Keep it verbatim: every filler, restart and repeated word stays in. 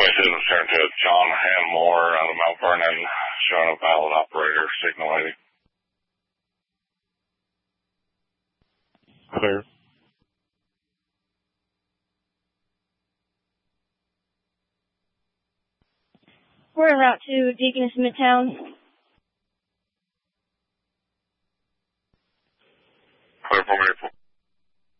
twenty-seven return to John Hanmore out of Mount Vernon, showing a valid operator, signal eighty. Clear. We're en route to Deaconess Midtown. Clear for me.